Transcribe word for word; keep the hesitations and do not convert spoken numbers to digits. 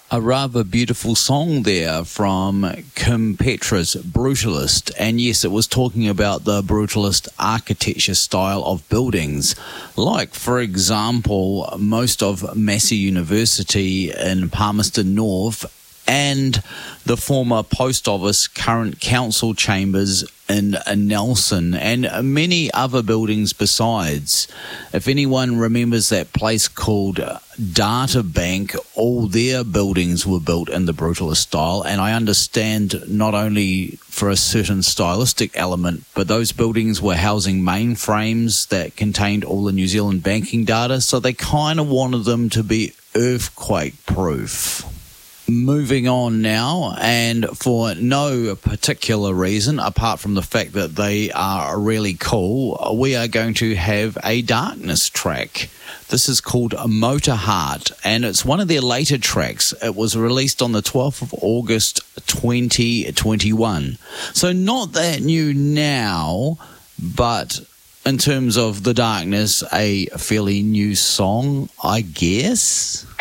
A rather beautiful song there from Kim Petras, Brutalist. And yes, it was talking about the brutalist architecture style of buildings. Like, for example, most of Massey University in Palmerston North and the former post office, current council chambers in Nelson, and many other buildings besides. If anyone remembers that place called Data Bank, all their buildings were built in the brutalist style, and I understand not only for a certain stylistic element, but those buildings were housing mainframes that contained all the New Zealand banking data, so they kind of wanted them to be earthquake-proof. Moving on now, and for no particular reason apart from the fact that they are really cool, we are going to have a Darkness track. This is called Motor Heart, and it's one of their later tracks. It was released on the twelfth of August twenty twenty-one. So not that new now, but in terms of the Darkness, a fairly new song, I guess.